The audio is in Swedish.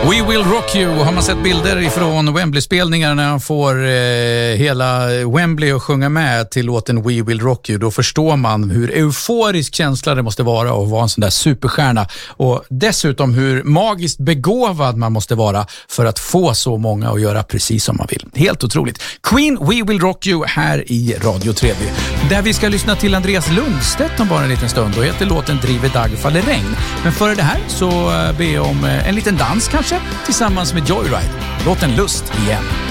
We Will Rock You. Har man sett bilder ifrån Wembley-spelningar när han får hela Wembley att sjunga med till låten We Will Rock You, då förstår man hur euforisk känsla det måste vara att vara en sån där superstjärna, och dessutom hur magiskt begåvad man måste vara för att få så många att göra precis som man vill. Helt otroligt. Queen, We Will Rock You här i Radio Treby, där vi ska lyssna till Andreas Lundstedt om bara en liten stund, och heter låten Driver dag faller regn. Men före det här så ber jag om en liten dans kanske tillsammans med Joyride. Låten Lust igen.